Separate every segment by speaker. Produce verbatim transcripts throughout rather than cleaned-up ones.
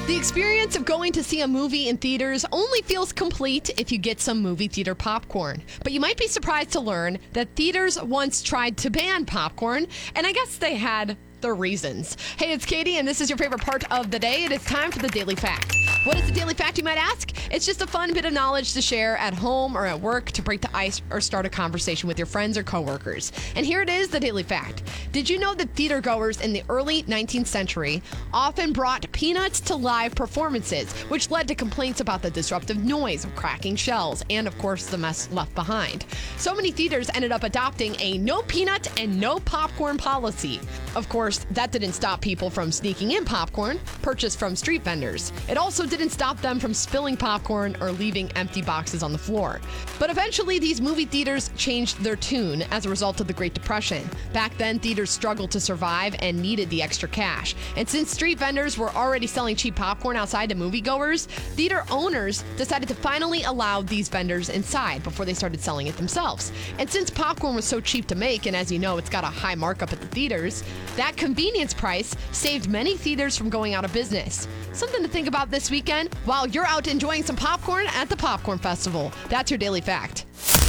Speaker 1: The experience of going to see a movie in theaters only feels complete if you get some movie theater popcorn. But you might be surprised to learn that theaters once tried to ban popcorn, and I guess they had their reasons. Hey, it's Katie, and this is your favorite part of the day. It is time for the Daily Fact. What is the Daily Fact, you might ask? It's just a fun bit of knowledge to share at home or at work to break the ice or start a conversation with your friends or coworkers. And here it is, the Daily Fact. Did you know that theater goers in the early nineteenth century often brought peanuts to live performances, which led to complaints about the disruptive noise of cracking shells and, of course, the mess left behind? So many theaters ended up adopting a no peanut and no popcorn policy. Of course, that didn't stop people from sneaking in popcorn purchased from street vendors. It also didn't stop them from spilling popcorn or leaving empty boxes on the floor. But eventually, these movie theaters changed their tune as a result of the Great Depression. Back then, theaters struggled to survive and needed the extra cash. And since street vendors were already selling cheap popcorn outside to moviegoers, theater owners decided to finally allow these vendors inside before they started selling it themselves. And since popcorn was so cheap to make, and as you know, it's got a high markup at the theaters, that convenience price saved many theaters from going out of business. Something to think about this weekend while you're out enjoying some popcorn at the Popcorn Festival. That's your Daily Fact.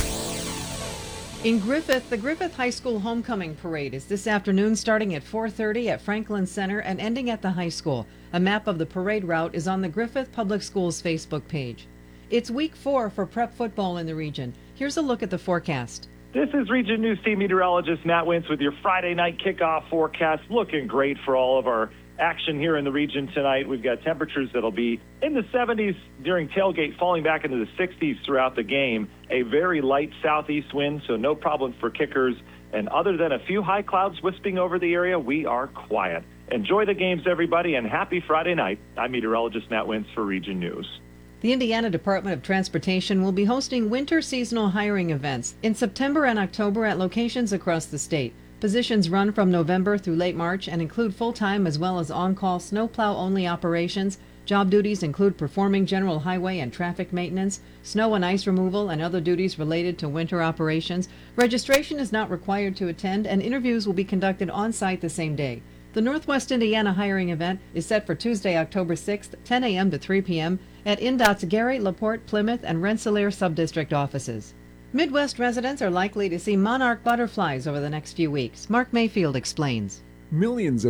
Speaker 2: In Griffith, the Griffith High School Homecoming Parade is this afternoon starting at four thirty at Franklin Center and ending at the high school. A map of the parade route is on the Griffith Public Schools Facebook page. It's week four for prep football in the region. Here's a look at the forecast.
Speaker 3: This is Region News Team meteorologist Matt Wintz with your Friday night kickoff forecast. Looking great for all of our action here in the region tonight. We've got temperatures that'll be in the seventies during tailgate, falling back into the sixties throughout the game. A very light southeast wind, so no problem for kickers. And other than a few high clouds wisping over the area, we are quiet. Enjoy the games, everybody, and happy Friday night. I'm meteorologist Matt Wintz for Region News.
Speaker 2: The Indiana Department of Transportation will be hosting winter seasonal hiring events in September and October at locations across the state. Positions run from November through late March and include full-time as well as on-call snowplow-only operations. Job duties include performing general highway and traffic maintenance, snow and ice removal, and other duties related to winter operations. Registration is not required to attend, and interviews will be conducted on-site the same day. The Northwest Indiana hiring event is set for Tuesday, October sixth, ten a.m. to three p.m. at N D O T's Gary, LaPorte, Plymouth, and Rensselaer subdistrict offices. Midwest residents are likely to see monarch butterflies over the next few weeks. Mark Mayfield explains.
Speaker 4: Millions of